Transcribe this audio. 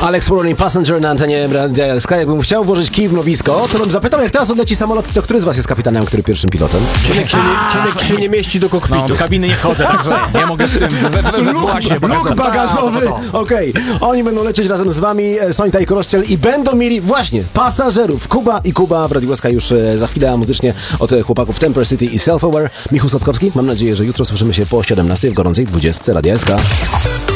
Alex Warren, Passenger na antenie Radia SK. Jakbym chciał włożyć kij w mrowisko, to bym zapytał, jak teraz odleci samolot, to który z was jest kapitanem, a który pierwszym pilotem? Cinek się nie mieści do kokpitu. No, do kabiny nie wchodzę, także nie mogę w tym Luk bagażowy. Okej. Oni będą lecieć razem z wami, Sonita i Koroszczel, i będą mieli właśnie pasażerów. Kuba i Kuba w Radiu SK już za chwilę, a muzycznie od chłopaków Temper City i Self Aware. Michał Sotkowski, mam nadzieję, że jutro słyszymy się po 17 w gorącej 20 Radia SK.